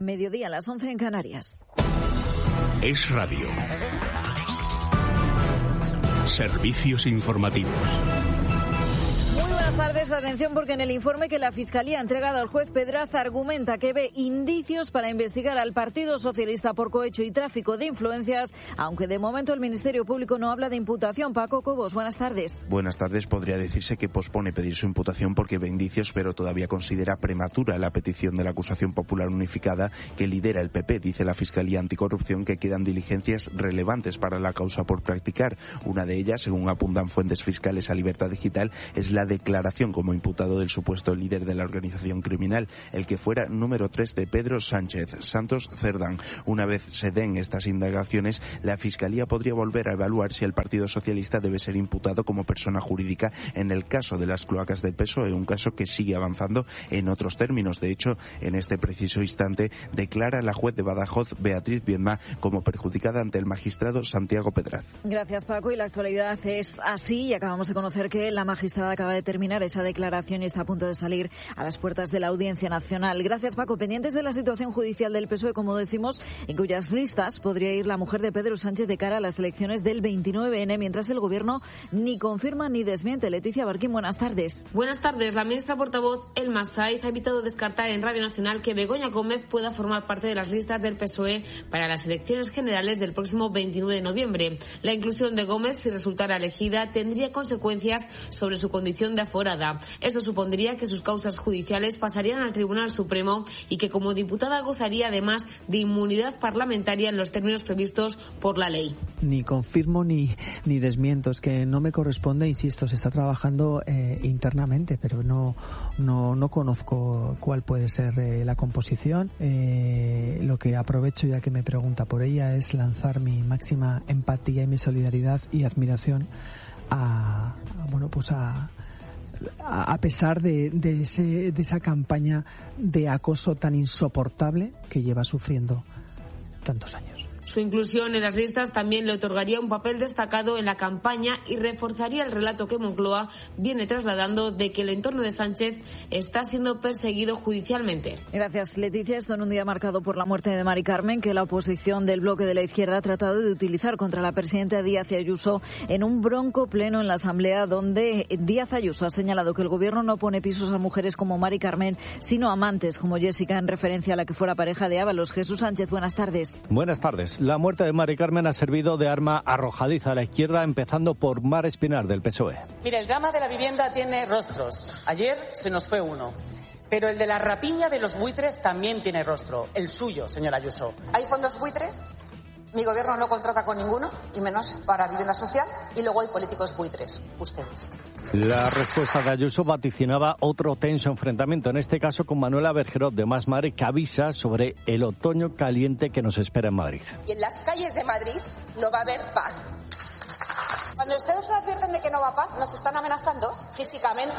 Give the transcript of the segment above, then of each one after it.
Mediodía a las 11 en Canarias. Es Radio. Servicios informativos. Muy buenas tardes. Atención, porque en el informe que la Fiscalía ha entregado al juez Pedraza argumenta que ve indicios para investigar al Partido Socialista por cohecho y tráfico de influencias, aunque de momento el Ministerio Público no habla de imputación. Paco Cobos, buenas tardes. Buenas tardes. Podría decirse que pospone pedir su imputación porque ve indicios, pero todavía considera prematura la petición de la acusación popular unificada que lidera el PP. Dice la Fiscalía Anticorrupción que quedan diligencias relevantes para la causa por practicar. Una de ellas, según apuntan fuentes fiscales a Libertad Digital, es la declaración como imputado del supuesto líder de la organización criminal, el que fuera número 3 de Pedro Sánchez Santos Cerdán. Una vez se den estas indagaciones, la Fiscalía podría volver a evaluar si el Partido Socialista debe ser imputado como persona jurídica en el caso de las cloacas del PSOE, un caso que sigue avanzando en otros términos. De hecho, en este preciso instante declara la juez de Badajoz, Beatriz Viedma, como perjudicada ante el magistrado Santiago Pedraz. Gracias, Paco. Y la actualidad es así, y acabamos de conocer que la magistrada acaba de terminar esa declaración y está a punto de salir a las puertas de la Audiencia Nacional. Gracias, Paco. Pendientes de la situación judicial del PSOE, como decimos, en cuyas listas podría ir la mujer de Pedro Sánchez de cara a las elecciones del 29N, mientras el Gobierno ni confirma ni desmiente. Leticia Barquín, buenas tardes. Buenas tardes. La ministra portavoz Elma Saiz ha evitado descartar en Radio Nacional que Begoña Gómez pueda formar parte de las listas del PSOE para las elecciones generales del próximo 29 de noviembre. La inclusión de Gómez, si resultara elegida, tendría consecuencias sobre su condición de aforada. Esto supondría que sus causas judiciales pasarían al Tribunal Supremo y que como diputada gozaría además de inmunidad parlamentaria en los términos previstos por la ley. Ni confirmo ni desmiento, es que no me corresponde, insisto, se está trabajando internamente, pero no conozco cuál puede ser la composición. Lo que aprovecho, ya que me pregunta por ella, es lanzar mi máxima empatía y mi solidaridad y admiración a pesar de esa campaña de acoso tan insoportable que lleva sufriendo tantos años. Su inclusión en las listas también le otorgaría un papel destacado en la campaña y reforzaría el relato que Moncloa viene trasladando de que el entorno de Sánchez está siendo perseguido judicialmente. Gracias, Leticia. Esto en un día marcado por la muerte de Mari Carmen, que la oposición del bloque de la izquierda ha tratado de utilizar contra la presidenta Díaz Ayuso en un bronco pleno en la Asamblea, donde Díaz Ayuso ha señalado que el Gobierno no pone pisos a mujeres como Mari Carmen, sino amantes como Jessica, en referencia a la que fuera pareja de Ábalos. Jesús Sánchez, buenas tardes. Buenas tardes. La muerte de Mari Carmen ha servido de arma arrojadiza a la izquierda, empezando por Mar Espinar, del PSOE. Mire, el drama de la vivienda tiene rostros. Ayer se nos fue uno. Pero el de la rapiña de los buitres también tiene rostro. El suyo, señora Ayuso. ¿Hay fondos buitre? Mi gobierno no contrata con ninguno, y menos para vivienda social. Y luego hay políticos buitres, ustedes. La respuesta de Ayuso vaticinaba otro tenso enfrentamiento, en este caso con Manuela Bergerot, de Más Madre, que avisa sobre el otoño caliente que nos espera en Madrid. Y en las calles de Madrid no va a haber paz. Cuando ustedes advierten de que no va a haber paz, nos están amenazando físicamente.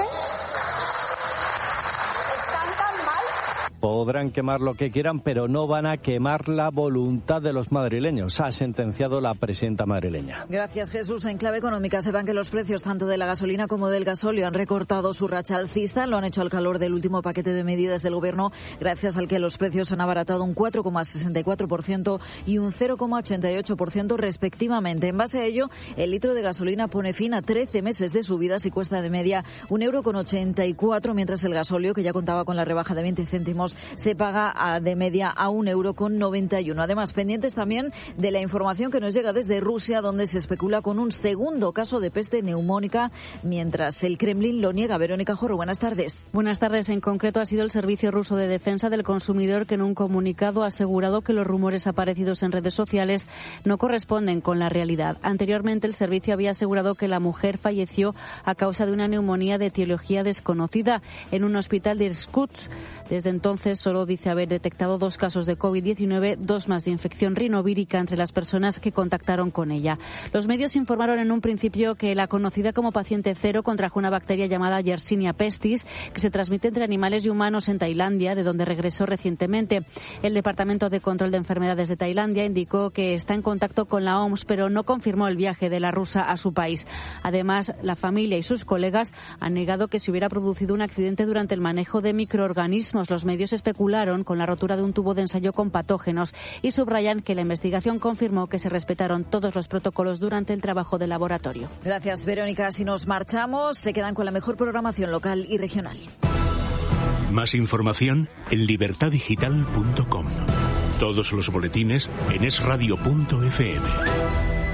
Están tan mal. Podrán quemar lo que quieran, pero no van a quemar la voluntad de los madrileños, ha sentenciado la presidenta madrileña. Gracias, Jesús. En clave económica, sepan que los precios tanto de la gasolina como del gasóleo han recortado su racha alcista. Lo han hecho al calor del último paquete de medidas del Gobierno, gracias al que los precios han abaratado un 4,64% y un 0,88% respectivamente. En base a ello, el litro de gasolina pone fin a 13 meses de subidas y cuesta de media €1,84, mientras el gasóleo, que ya contaba con la rebaja de 20 céntimos, se paga de media a €1,91. Además, pendientes también de la información que nos llega desde Rusia, donde se especula con un segundo caso de peste neumónica, mientras el Kremlin lo niega. Verónica Jorro, buenas tardes. Buenas tardes. En concreto, ha sido el Servicio Ruso de Defensa del Consumidor que en un comunicado ha asegurado que los rumores aparecidos en redes sociales no corresponden con la realidad. Anteriormente, el servicio había asegurado que la mujer falleció a causa de una neumonía de etiología desconocida en un hospital de Irkutsk. Desde entonces solo dice haber detectado 2 casos de COVID-19, 2 más de infección rinovírica entre las personas que contactaron con ella. Los medios informaron en un principio que la conocida como paciente cero contrajo una bacteria llamada Yersinia pestis, que se transmite entre animales y humanos en Tailandia, de donde regresó recientemente. El Departamento de Control de Enfermedades de Tailandia indicó que está en contacto con la OMS, pero no confirmó el viaje de la rusa a su país. Además, la familia y sus colegas han negado que se hubiera producido un accidente durante el manejo de microorganismos. Los medios ellos especularon con la rotura de un tubo de ensayo con patógenos y subrayan que la investigación confirmó que se respetaron todos los protocolos durante el trabajo del laboratorio. Gracias, Verónica. Si nos marchamos, se quedan con la mejor programación local y regional. Más información en libertadigital.com. Todos los boletines en esradio.fm.